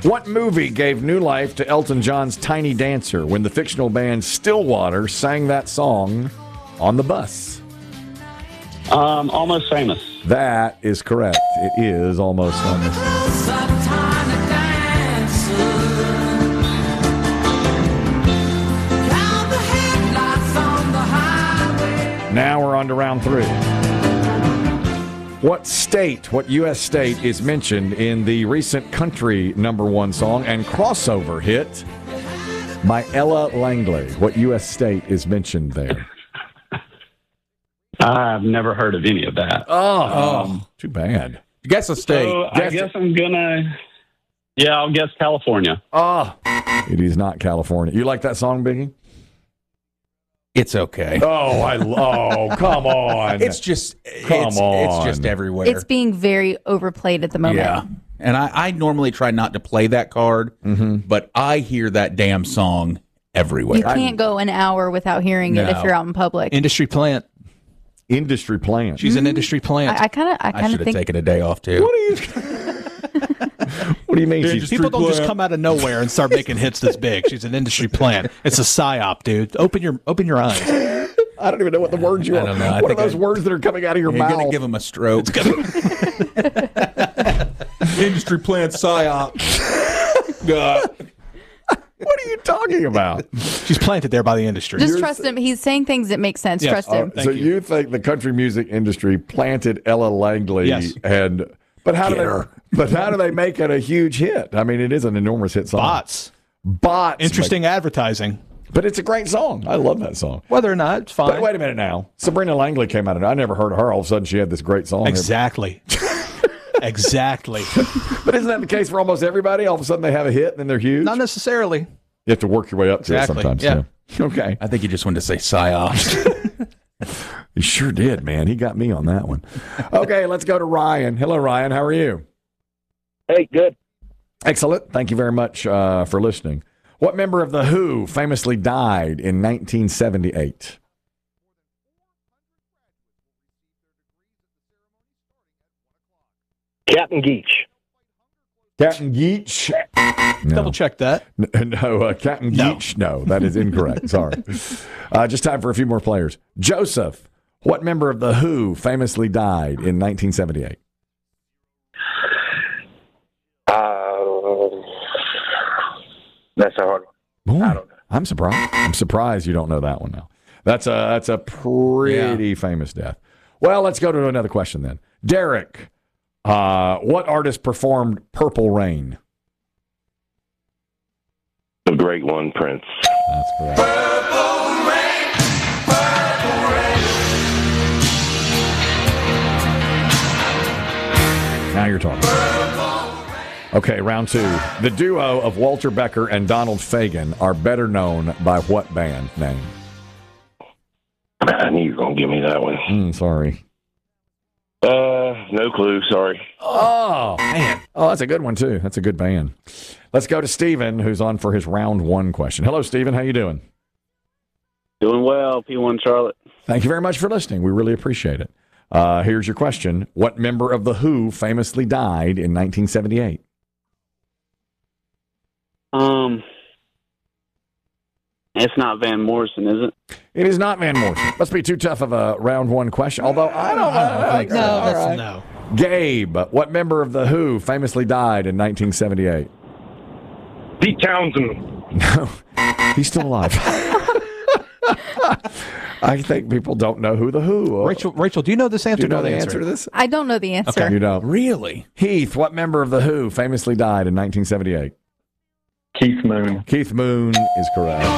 What movie gave new life to Elton John's Tiny Dancer when the fictional band Stillwater sang that song on the bus? Almost Famous. That is correct. It is Almost Famous. Now we're on to round 3. What U.S. state is mentioned in the recent country #1 song and crossover hit by Ella Langley? What U.S. state is mentioned there? I've never heard of any of that. Oh, too bad. Guess a state. So I guess I'm gonna. Yeah, I'll guess California. Oh, it is not California. You like that song, Biggie? It's okay. Oh, come on. It's just Come on. It's just everywhere. It's being very overplayed at the moment. Yeah. And I normally try not to play that card, but I hear that damn song everywhere. You can't go an hour without hearing it if No. you're out in public. Industry plant. Industry plant. She's an industry plant. I kind I of should have think taken a day off too. What do you mean? She's People don't just come out of nowhere and start making hits this big. She's an industry plant. It's a psyop, dude. Open your eyes. I don't even know what the words you I are. don't know. I What are think those words that are coming out of your You're mouth? going to give him a stroke. Industry plant psyop. What are you talking about? She's planted there by the industry. just trust him. He's saying things that make sense. Yes. Trust him. So you think the country music industry planted Ella Langley? Yes. But how do they make it a huge hit? I mean, it is an enormous hit song. Bots. Interesting advertising. But it's a great song. I love that song. Whether or not, it's fine. But wait a minute now. Sabrina Langley came out of it. I never heard of her. All of a sudden, she had this great song. Exactly. Exactly. But isn't that the case for almost everybody? All of a sudden, they have a hit and then they're huge? Not necessarily. You have to work your way up to Exactly. it sometimes. Yeah. too. Okay. I think you just wanted to say psyops. He sure did, man. He got me on that one. Okay, let's go to Ryan. Hello, Ryan. How are you? Hey, good. Excellent. Thank you very much for listening. What member of The Who famously died in 1978? Captain Geach. Captain Geach? No. Double check that. No, Captain Geach? No, that is incorrect. Sorry. Just time for a few more players. Joseph, what member of The Who famously died in 1978? That's a hard one. Boy, I don't know. I'm surprised. I'm surprised you don't know that one now. That's a pretty famous death. Well, let's go to another question then. Derek, what artist performed Purple Rain? The great one, Prince. That's correct. Now you're talking. Okay, round 2. The duo of Walter Becker and Donald Fagen are better known by what band name? I knew you were going to give me that one. Sorry. No clue. Sorry. Oh, man. Oh, that's a good one, too. That's a good band. Let's go to Steven, who's on for his round 1 question. Hello, Steven. How you doing? Doing well, P1 Charlotte. Thank you very much for listening. We really appreciate it. Here's your question. What member of The Who famously died in 1978? It's not Van Morrison, is it? It is not Van Morrison. Must be too tough of a round 1 question. Although I don't know. No. Gabe, what member of The Who famously died in 1978? Pete Townsend. No, he's still alive. I think people don't know who The Who are. Rachel, do you know this answer? Do you know Don't the answer to this? I don't know the answer. You don't. Really? Heath, what member of The Who famously died in 1978? Keith Moon. Keith Moon is correct.